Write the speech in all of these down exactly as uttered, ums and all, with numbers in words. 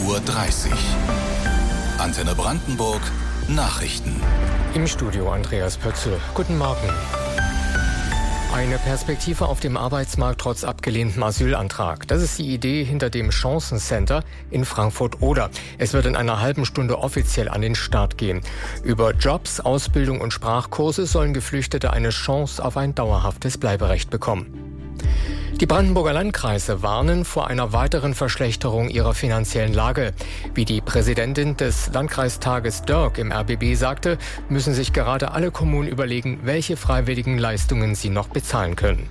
Uhr dreißig. Antenne Brandenburg, Nachrichten. Im Studio Andreas Pötzl. Guten Morgen. Eine Perspektive auf dem Arbeitsmarkt trotz abgelehntem Asylantrag. Das ist die Idee hinter dem Chancencenter in Frankfurt-Oder. Es wird in einer halben Stunde offiziell an den Start gehen. Über Jobs, Ausbildung und Sprachkurse sollen Geflüchtete eine Chance auf ein dauerhaftes Bleiberecht bekommen. Die Brandenburger Landkreise warnen vor einer weiteren Verschlechterung ihrer finanziellen Lage. Wie die Präsidentin des Landkreistages Dörk im R B B sagte, müssen sich gerade alle Kommunen überlegen, welche freiwilligen Leistungen sie noch bezahlen können.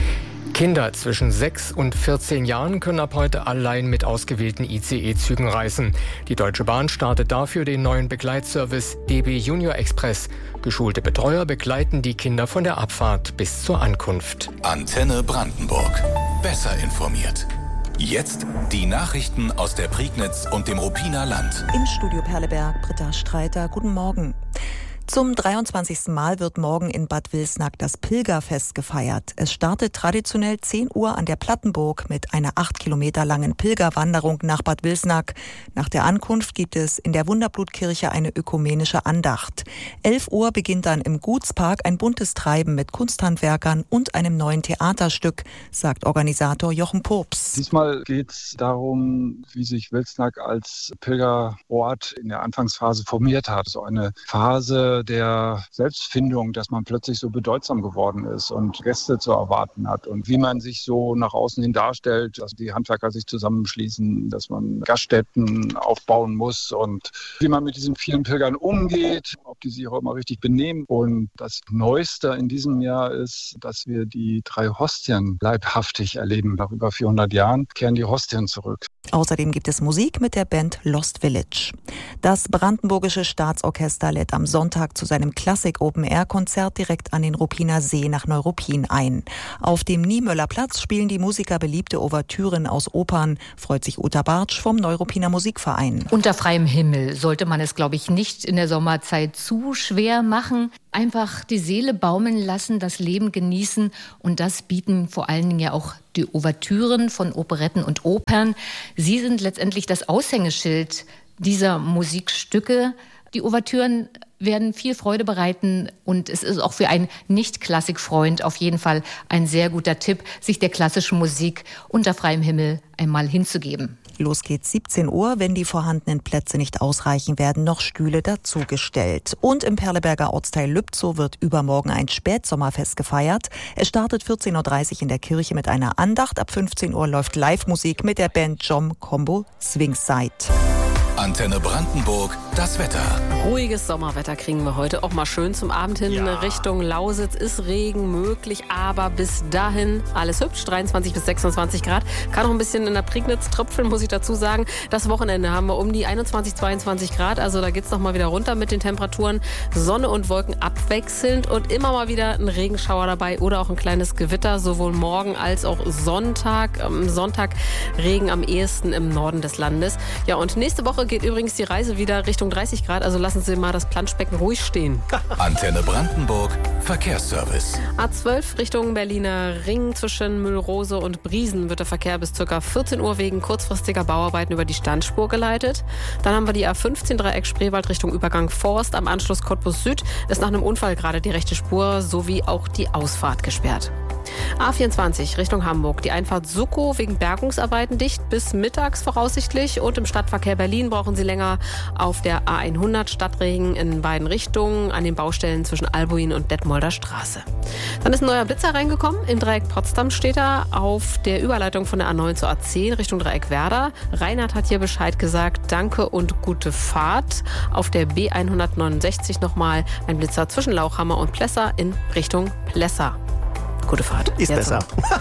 Kinder zwischen sechs und vierzehn Jahren können ab heute allein mit ausgewählten I C E-Zügen reisen. Die Deutsche Bahn startet dafür den neuen Begleitservice D B Junior Express. Geschulte Betreuer begleiten die Kinder von der Abfahrt bis zur Ankunft. Antenne Brandenburg. Besser informiert. Jetzt die Nachrichten aus der Prignitz und dem Ruppiner Land. Im Studio Perleberg, Britta Streiter. Guten Morgen. Zum dreiundzwanzigsten Mal wird morgen in Bad Wilsnack das Pilgerfest gefeiert. Es startet traditionell zehn Uhr an der Plattenburg mit einer acht Kilometer langen Pilgerwanderung nach Bad Wilsnack. Nach der Ankunft gibt es in der Wunderblutkirche eine ökumenische Andacht. elf Uhr beginnt dann im Gutspark ein buntes Treiben mit Kunsthandwerkern und einem neuen Theaterstück, sagt Organisator Jochen Purps. Diesmal geht es darum, wie sich Wilsnack als Pilgerort in der Anfangsphase formiert hat. So eine Phase der Selbstfindung, dass man plötzlich so bedeutsam geworden ist und Gäste zu erwarten hat und wie man sich so nach außen hin darstellt, dass die Handwerker sich zusammenschließen, dass man Gaststätten aufbauen muss und wie man mit diesen vielen Pilgern umgeht, ob die sich auch immer richtig benehmen. Und das Neueste in diesem Jahr ist, dass wir die drei Hostien leibhaftig erleben. Nach über vierhundert Jahren kehren die Hostien zurück. Außerdem gibt es Musik mit der Band Lost Village. Das Brandenburgische Staatsorchester lädt am Sonntag zu seinem Klassik-Open-Air-Konzert direkt an den Ruppiner See nach Neuruppin ein. Auf dem Niemöller Platz spielen die Musiker beliebte Ouvertüren aus Opern, freut sich Uta Bartsch vom Neuruppiner Musikverein. Unter freiem Himmel sollte man es, glaube ich, nicht in der Sommerzeit zu schwer machen. Einfach die Seele baumeln lassen, das Leben genießen. Und das bieten vor allen Dingen ja auch die Ouvertüren von Operetten und Opern. Sie sind letztendlich das Aushängeschild dieser Musikstücke. Die Ouvertüren werden viel Freude bereiten und es ist auch für einen Nicht-Klassik-Freund auf jeden Fall ein sehr guter Tipp, sich der klassischen Musik unter freiem Himmel einmal hinzugeben. Los geht's siebzehn Uhr. Wenn die vorhandenen Plätze nicht ausreichen, werden noch Stühle dazugestellt. Und im Perleberger Ortsteil Lübzow wird übermorgen ein Spätsommerfest gefeiert. Es startet vierzehn Uhr dreißig in der Kirche mit einer Andacht. Ab fünfzehn Uhr läuft Live-Musik mit der Band Jom Combo Swingside. Antenne Brandenburg, das Wetter. Ruhiges Sommerwetter kriegen wir heute. Auch mal schön zum Abend hin. Ja. Richtung Lausitz ist Regen möglich, aber bis dahin alles hübsch. dreiundzwanzig bis sechsundzwanzig Grad. Kann noch ein bisschen in der Prignitz tröpfeln, muss ich dazu sagen. Das Wochenende haben wir um die einundzwanzig, zweiundzwanzig Grad. Also da geht's noch mal wieder runter mit den Temperaturen. Sonne und Wolken abwechselnd und immer mal wieder ein Regenschauer dabei oder auch ein kleines Gewitter. Sowohl morgen als auch Sonntag. Am Sonntag Regen am ehesten im Norden des Landes. Ja, und nächste Woche geht übrigens die Reise wieder Richtung dreißig Grad, also lassen Sie mal das Planschbecken ruhig stehen. Antenne Brandenburg, Verkehrsservice. A zwölf Richtung Berliner Ring zwischen Müllrose und Briesen wird der Verkehr bis ca. vierzehn Uhr wegen kurzfristiger Bauarbeiten über die Standspur geleitet. Dann haben wir die A fünfzehn Dreieck Spreewald Richtung Übergang Forst. Am Anschluss Cottbus Süd ist nach einem Unfall gerade die rechte Spur sowie auch die Ausfahrt gesperrt. A vierundzwanzig Richtung Hamburg. Die Einfahrt Suckow wegen Bergungsarbeiten dicht bis mittags voraussichtlich. Und im Stadtverkehr Berlin brauchen Sie länger auf der A hundert Stadtring in beiden Richtungen an den Baustellen zwischen Albuin und Detmolder Straße. Dann ist ein neuer Blitzer reingekommen. Im Dreieck Potsdam steht er auf der Überleitung von der A neun zur A zehn Richtung Dreieck Werder. Reinhard hat hier Bescheid gesagt. Danke und gute Fahrt. Auf der B hundertneunundsechzig nochmal ein Blitzer zwischen Lauchhammer und Plessa in Richtung Plessa. Gute Fahrt. Ist Jetzt besser.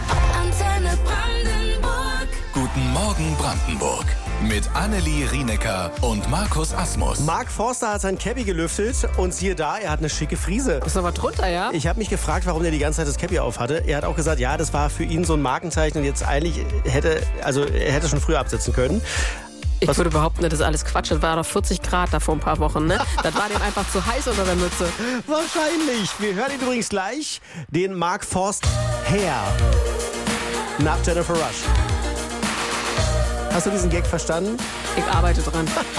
Antenne Brandenburg. Guten Morgen Brandenburg. Mit Annelie Rienecker und Markus Asmus. Mark Forster hat sein Cappy gelüftet und siehe da, er hat eine schicke Frise. Ist aber drunter, ja? Ich habe mich gefragt, warum der die ganze Zeit das Cappy auf hatte. Er hat auch gesagt, ja, das war für ihn so ein Markenzeichen und jetzt eigentlich hätte, also er hätte schon früher absetzen können. Ich Was? würde behaupten, das ist alles Quatsch. Das war doch vierzig Grad da vor ein paar Wochen, ne? Das war dem einfach zu heiß unter der Mütze. Wahrscheinlich. Wir hören ihn übrigens gleich, den Mark Forst Hair nach Jennifer Rush. Hast du diesen Gag verstanden? Ich arbeite dran.